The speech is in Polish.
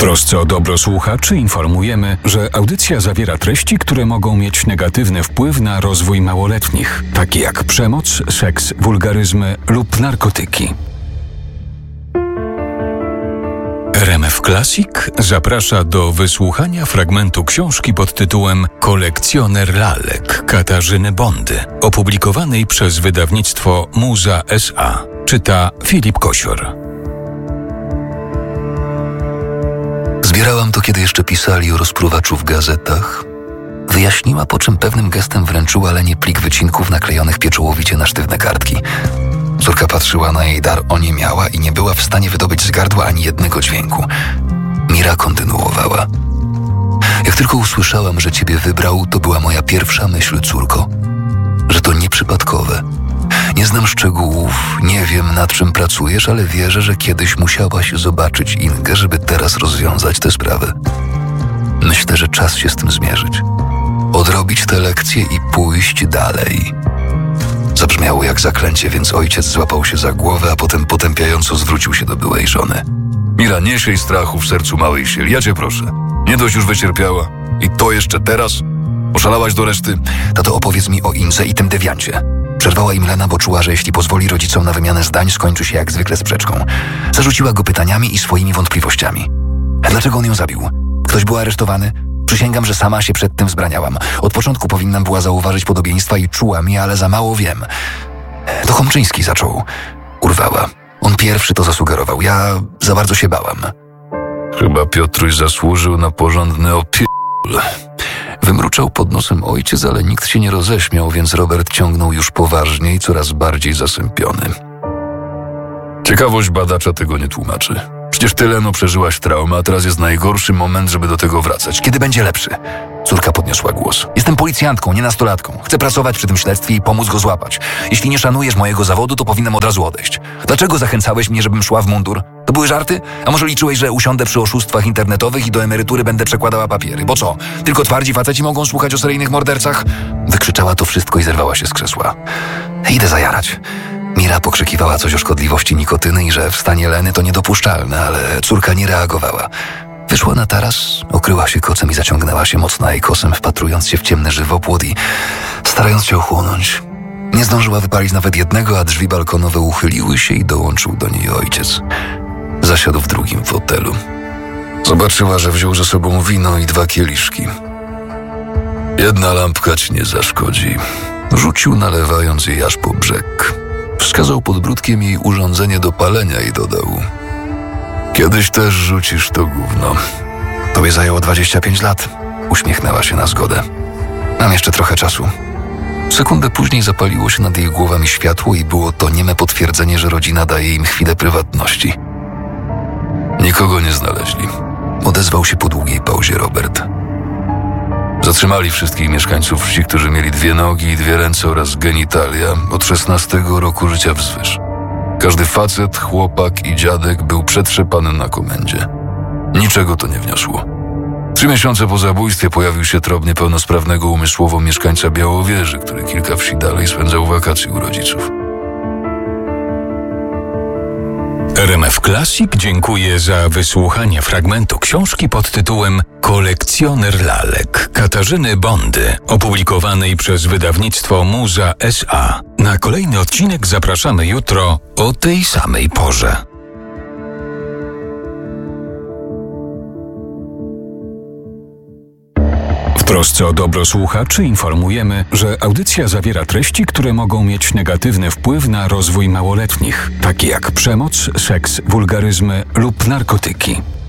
trosce o dobro słuchaczy informujemy, że audycja zawiera treści, które mogą mieć negatywny wpływ na rozwój małoletnich, takie jak przemoc, seks, wulgaryzmy lub narkotyki. RMF Classic zaprasza do wysłuchania fragmentu książki pod tytułem Kolekcjoner lalek Katarzyny Bondy, opublikowanej przez wydawnictwo Muza S.A. Czyta Filip Kosior. Zbierałam to, kiedy jeszcze pisali o rozpruwaczu w gazetach. Wyjaśniła, po czym pewnym gestem wręczyła Lenie plik wycinków naklejonych pieczołowicie na sztywne kartki. Córka patrzyła na jej dar, oniemiała i nie była w stanie wydobyć z gardła ani jednego dźwięku. Mira kontynuowała. Jak tylko usłyszałam, że ciebie wybrał, to była moja pierwsza myśl, córko, że to nieprzypadkowe. Nie znam szczegółów, nie wiem, nad czym pracujesz, ale wierzę, że kiedyś musiałaś zobaczyć Ingę, żeby teraz rozwiązać tę sprawę. Myślę, że czas się z tym zmierzyć. Odrobić te lekcje i pójść dalej. Zabrzmiało jak zaklęcie, więc ojciec złapał się za głowę, a potem potępiająco zwrócił się do byłej żony. Mira, nie siej strachu w sercu małej sieli, ja cię proszę. Nie dość już wycierpiała. I to jeszcze teraz? Oszalałaś do reszty? Tato, opowiedz mi o Indze i tym dewiancie. Przerwała im Lena, bo czuła, że jeśli pozwoli rodzicom na wymianę zdań, skończy się jak zwykle sprzeczką. Zarzuciła go pytaniami i swoimi wątpliwościami. Dlaczego on ją zabił? Ktoś był aresztowany? Przysięgam, że sama się przed tym wzbraniałam. Od początku powinnam była zauważyć podobieństwa i czułam je, ale za mało wiem. To Chomczyński zaczął. Urwała. On pierwszy to zasugerował. Ja za bardzo się bałam. Chyba Piotruś zasłużył na porządny opierdol. Wymruczał pod nosem ojciec, ale nikt się nie roześmiał, więc Robert ciągnął już poważniej, coraz bardziej zasępiony. Ciekawość badacza tego nie tłumaczy. Przecież tyle przeżyłaś traumę, a teraz jest najgorszy moment, żeby do tego wracać. Kiedy będzie lepszy? Córka podniosła głos. Jestem policjantką, nie nastolatką. Chcę pracować przy tym śledztwie i pomóc go złapać. Jeśli nie szanujesz mojego zawodu, to powinnam od razu odejść. Dlaczego zachęcałeś mnie, żebym szła w mundur? To były żarty? A może liczyłeś, że usiądę przy oszustwach internetowych i do emerytury będę przekładała papiery? Bo co? Tylko twardzi faceci mogą słuchać o seryjnych mordercach? Wykrzyczała to wszystko i zerwała się z krzesła. Idę zajarać. Mira pokrzykiwała coś o szkodliwości nikotyny i że w stanie Leny to niedopuszczalne, ale córka nie reagowała. Wyszła na taras, okryła się kocem i zaciągnęła się mocno ajkosem, wpatrując się w ciemny żywopłot i starając się ochłonąć. Nie zdążyła wypalić nawet jednego, a drzwi balkonowe uchyliły się i dołączył do niej ojciec. Zasiadł w drugim fotelu. Zobaczyła, że wziął ze sobą wino i 2 kieliszki. Jedna lampka ci nie zaszkodzi. Rzucił, nalewając jej aż po brzeg. Wskazał podbródkiem jej urządzenie do palenia i dodał: Kiedyś też rzucisz to gówno. Tobie zajęło 25 lat. Uśmiechnęła się na zgodę. Mam jeszcze trochę czasu. Sekundę później zapaliło się nad jej głowami światło i było to nieme potwierdzenie, że rodzina daje im chwilę prywatności. Nikogo nie znaleźli. Odezwał się po długiej pauzie Robert. Zatrzymali wszystkich mieszkańców wsi, którzy mieli 2 nogi i 2 ręce oraz genitalia od 16 roku życia wzwyż. Każdy facet, chłopak i dziadek był przetrzepany na komendzie. Niczego to nie wniosło. 3 miesiące po zabójstwie pojawił się trop niepełnosprawnego umysłowo mieszkańca Białowieży, który kilka wsi dalej spędzał wakacje u rodziców. RMF Classic dziękuję za wysłuchanie fragmentu książki pod tytułem Kolekcjoner lalek Katarzyny Bondy, opublikowanej przez wydawnictwo Muza S.A. Na kolejny odcinek zapraszamy jutro o tej samej porze. W trosce o dobro słuchaczy informujemy, że audycja zawiera treści, które mogą mieć negatywny wpływ na rozwój małoletnich, takie jak przemoc, seks, wulgaryzmy lub narkotyki.